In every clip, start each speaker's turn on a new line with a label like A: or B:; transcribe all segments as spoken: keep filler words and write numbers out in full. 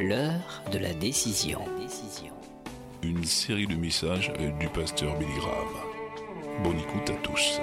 A: L'heure de la décision.
B: Une série de messages du pasteur Billy Graham. Bonne écoute à tous.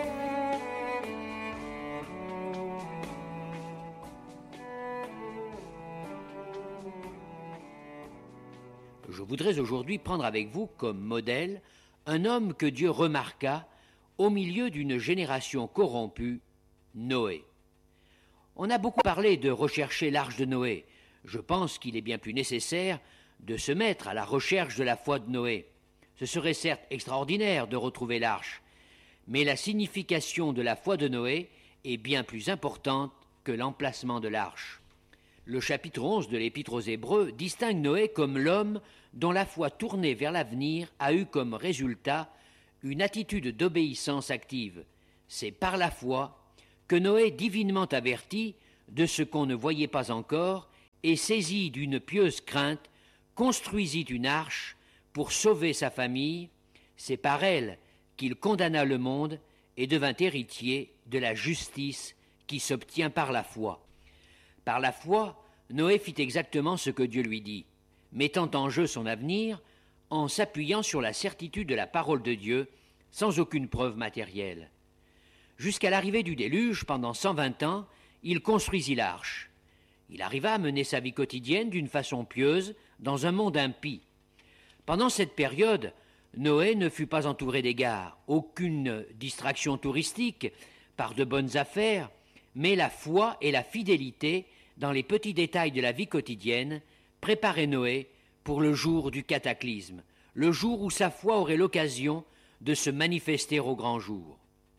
C: Je voudrais aujourd'hui prendre avec vous comme modèle un homme que Dieu remarqua au milieu d'une génération corrompue, Noé. On a beaucoup parlé de rechercher l'arche de Noé. Je pense qu'il est bien plus nécessaire de se mettre à la recherche de la foi de Noé. Ce serait certes extraordinaire de retrouver l'arche, mais la signification de la foi de Noé est bien plus importante que l'emplacement de l'arche. Le chapitre onze de l'Épître aux Hébreux distingue Noé comme l'homme dont la foi tournée vers l'avenir a eu comme résultat une attitude d'obéissance active. C'est par la foi que Noé, divinement averti de ce qu'on ne voyait pas encore, et saisi d'une pieuse crainte, construisit une arche pour sauver sa famille. C'est par elle qu'il condamna le monde et devint héritier de la justice qui s'obtient par la foi. Par la foi, Noé fit exactement ce que Dieu lui dit, mettant en jeu son avenir en s'appuyant sur la certitude de la parole de Dieu sans aucune preuve matérielle. Jusqu'à l'arrivée du déluge, pendant cent vingt ans, il construisit l'arche. Il arriva à mener sa vie quotidienne d'une façon pieuse dans un monde impie. Pendant cette période, Noé ne fut pas entouré d'égards, aucune distraction touristique par de bonnes affaires, mais la foi et la fidélité dans les petits détails de la vie quotidienne préparaient Noé pour le jour du cataclysme, le jour où sa foi aurait l'occasion de se manifester au grand jour.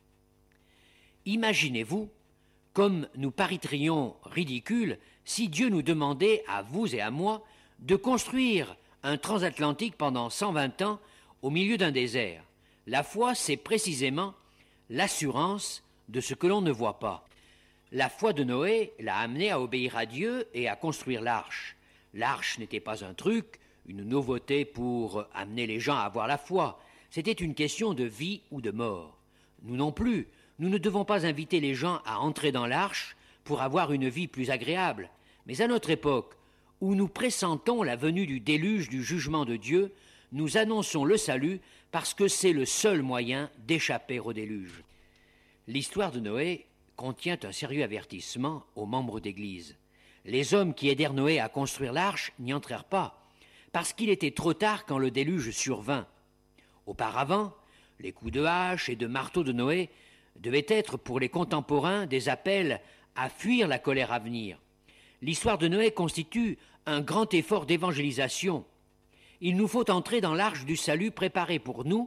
C: Imaginez-vous comme nous paraîtrions ridicules si Dieu nous demandait, à vous et à moi, de construire un transatlantique pendant cent vingt ans au milieu d'un désert. La foi, c'est précisément l'assurance de ce que l'on ne voit pas. La foi de Noé l'a amené à obéir à Dieu et à construire l'arche. L'arche n'était pas un truc, une nouveauté pour amener les gens à avoir la foi. C'était une question de vie ou de mort. Nous non plus, nous ne devons pas inviter les gens à entrer dans l'arche pour avoir une vie plus agréable. Mais à notre époque, où nous pressentons la venue du déluge du jugement de Dieu, nous annonçons le salut parce que c'est le seul moyen d'échapper au déluge. L'histoire de Noé contient un sérieux avertissement aux membres d'Église. Les hommes qui aidèrent Noé à construire l'arche n'y entrèrent pas, parce qu'il était trop tard quand le déluge survint. Auparavant, les coups de hache et de marteau de Noé devaient être pour les contemporains des appels à fuir la colère à venir. L'histoire de Noé constitue un grand effort d'évangélisation. Il nous faut entrer dans l'arche du salut préparée pour nous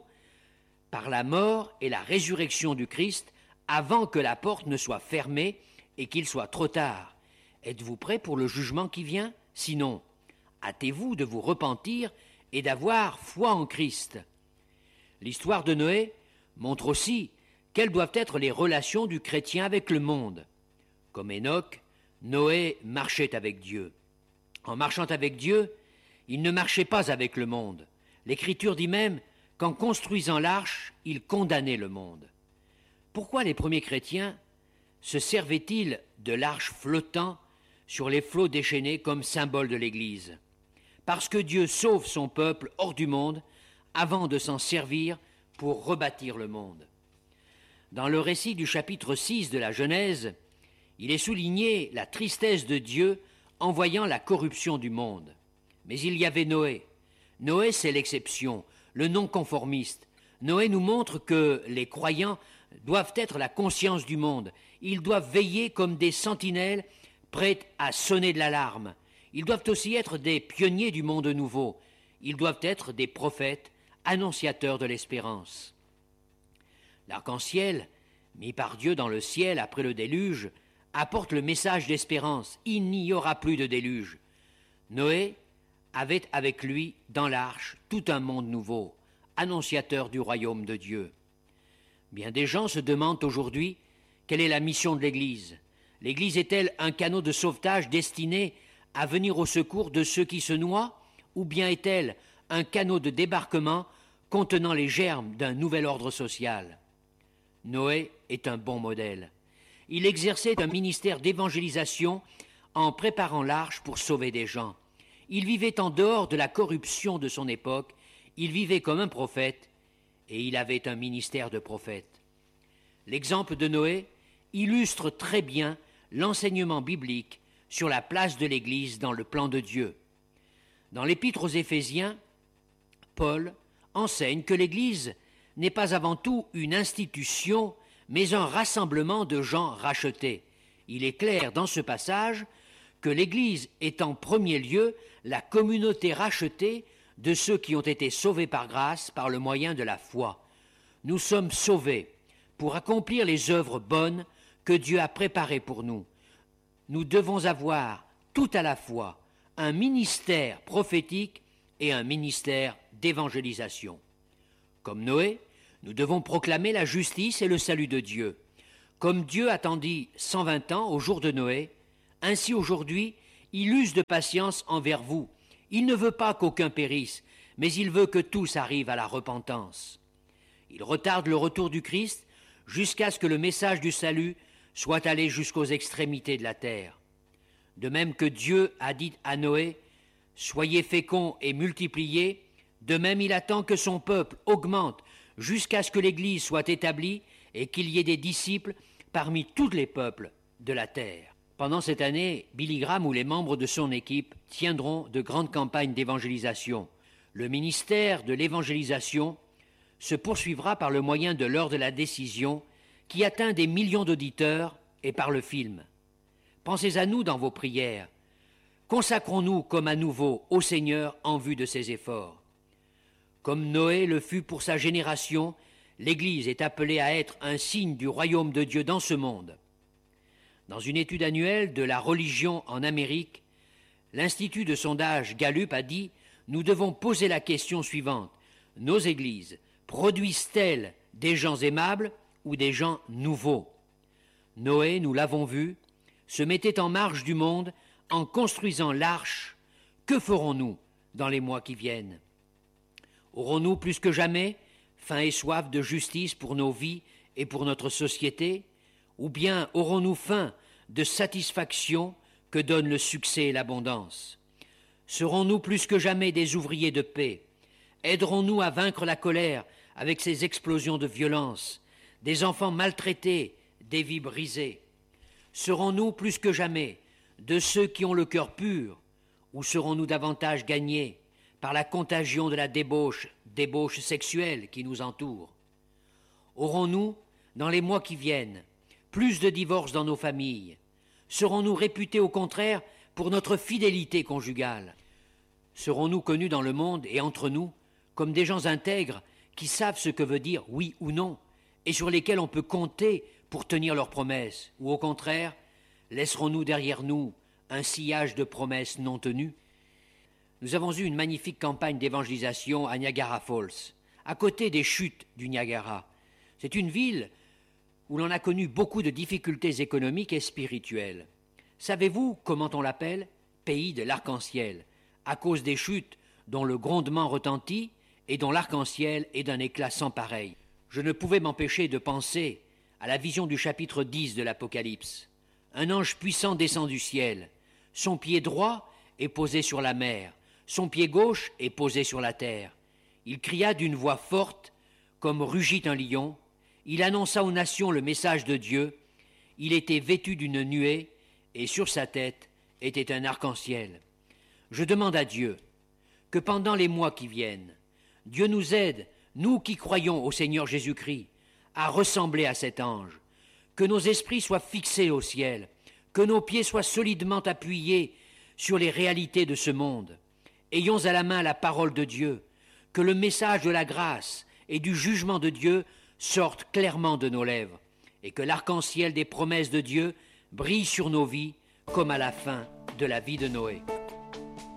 C: par la mort et la résurrection du Christ avant que la porte ne soit fermée et qu'il soit trop tard. Êtes-vous prêts pour le jugement qui vient? Sinon, hâtez-vous de vous repentir et d'avoir foi en Christ. L'histoire de Noé montre aussi quelles doivent être les relations du chrétien avec le monde. Comme Enoch, Noé marchait avec Dieu. En marchant avec Dieu, il ne marchait pas avec le monde. L'Écriture dit même qu'en construisant l'arche, il condamnait le monde. Pourquoi les premiers chrétiens se servaient-ils de l'arche flottant sur les flots déchaînés comme symbole de l'Église? Parce que Dieu sauve son peuple hors du monde avant de s'en servir pour rebâtir le monde. Dans le récit du chapitre six de la Genèse, il est souligné la tristesse de Dieu en voyant la corruption du monde. Mais il y avait Noé. Noé, c'est l'exception, le non-conformiste. Noé nous montre que les croyants doivent être la conscience du monde. Ils doivent veiller comme des sentinelles prêtes à sonner de l'alarme. Ils doivent aussi être des pionniers du monde nouveau. Ils doivent être des prophètes, annonciateurs de l'espérance. L'arc-en-ciel, mis par Dieu dans le ciel après le déluge, apporte le message d'espérance. Il n'y aura plus de déluge. Noé avait avec lui, dans l'arche, tout un monde nouveau, annonciateur du royaume de Dieu. Bien des gens se demandent aujourd'hui quelle est la mission de l'Église. L'Église est-elle un canot de sauvetage destiné à venir au secours de ceux qui se noient, ou bien est-elle un canot de débarquement contenant les germes d'un nouvel ordre social? Noé est un bon modèle. Il exerçait un ministère d'évangélisation en préparant l'arche pour sauver des gens. Il vivait en dehors de la corruption de son époque, il vivait comme un prophète, et il avait un ministère de prophète. L'exemple de Noé illustre très bien l'enseignement biblique sur la place de l'Église dans le plan de Dieu. Dans l'Épître aux Éphésiens, Paul enseigne que l'Église n'est pas avant tout une institution, mais un rassemblement de gens rachetés. Il est clair dans ce passage que l'Église est en premier lieu la communauté rachetée de ceux qui ont été sauvés par grâce par le moyen de la foi. Nous sommes sauvés pour accomplir les œuvres bonnes que Dieu a préparées pour nous. Nous devons avoir tout à la fois un ministère prophétique et un ministère d'évangélisation. Comme Noé, nous devons proclamer la justice et le salut de Dieu. Comme Dieu attendit cent vingt ans au jour de Noé, ainsi aujourd'hui, il use de patience envers vous. Il ne veut pas qu'aucun périsse, mais il veut que tous arrivent à la repentance. Il retarde le retour du Christ jusqu'à ce que le message du salut soit allé jusqu'aux extrémités de la terre. De même que Dieu a dit à Noé « Soyez féconds et multipliez », de même il attend que son peuple augmente jusqu'à ce que l'Église soit établie et qu'il y ait des disciples parmi tous les peuples de la terre. Pendant cette année, Billy Graham ou les membres de son équipe tiendront de grandes campagnes d'évangélisation. Le ministère de l'évangélisation se poursuivra par le moyen de l'heure de la décision qui atteint des millions d'auditeurs et par le film. Pensez à nous dans vos prières. Consacrons-nous comme à nouveau au Seigneur en vue de ses efforts. Comme Noé le fut pour sa génération, l'Église est appelée à être un signe du royaume de Dieu dans ce monde. Dans une étude annuelle de la religion en Amérique, l'Institut de sondage Gallup a dit « Nous devons poser la question suivante. Nos églises produisent-elles des gens aimables ou des gens nouveaux ?» Noé, nous l'avons vu, se mettait en marche du monde en construisant l'arche. Que ferons-nous dans les mois qui viennent? Aurons-nous plus que jamais faim et soif de justice pour nos vies et pour notre société? Ou bien aurons-nous faim de satisfaction que donne le succès et l'abondance? Serons-nous plus que jamais des ouvriers de paix? Aiderons-nous à vaincre la colère avec ces explosions de violence, des enfants maltraités, des vies brisées? Serons-nous plus que jamais de ceux qui ont le cœur pur, ou serons-nous davantage gagnés par la contagion de la débauche, débauche sexuelle qui nous entoure? Aurons-nous, dans les mois qui viennent, plus de divorces dans nos familles? Serons-nous réputés au contraire pour notre fidélité conjugale? Serons-nous connus dans le monde et entre nous comme des gens intègres qui savent ce que veut dire oui ou non et sur lesquels on peut compter pour tenir leurs promesses? Ou au contraire, laisserons-nous derrière nous un sillage de promesses non tenues? Nous avons eu une magnifique campagne d'évangélisation à Niagara Falls, à côté des chutes du Niagara. C'est une ville où l'on a connu beaucoup de difficultés économiques et spirituelles. Savez-vous comment on l'appelle? Pays de l'arc-en-ciel, à cause des chutes dont le grondement retentit et dont l'arc-en-ciel est d'un éclat sans pareil. Je ne pouvais m'empêcher de penser à la vision du chapitre dix de l'Apocalypse. Un ange puissant descend du ciel. Son pied droit est posé sur la mer, son pied gauche est posé sur la terre. Il cria d'une voix forte, comme rugit un lion. Il annonça aux nations le message de Dieu. Il était vêtu d'une nuée et sur sa tête était un arc-en-ciel. Je demande à Dieu que pendant les mois qui viennent, Dieu nous aide, nous qui croyons au Seigneur Jésus-Christ, à ressembler à cet ange, que nos esprits soient fixés au ciel, que nos pieds soient solidement appuyés sur les réalités de ce monde. Ayons à la main la parole de Dieu, que le message de la grâce et du jugement de Dieu sorte clairement de nos lèvres, et que l'arc-en-ciel des promesses de Dieu brille sur nos vies comme à la fin de la vie de Noé.